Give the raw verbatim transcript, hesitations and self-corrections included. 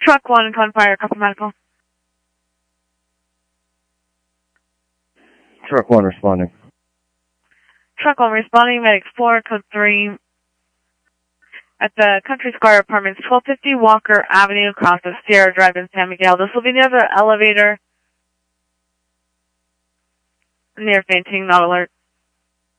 Truck one, code fire, copy medical. Truck one responding. Truck one responding, medic four, code three. At the Country Square Apartments, twelve fifty Walker Avenue, across of Sierra Drive in San Miguel. This will be near the elevator. Near fainting, not alert.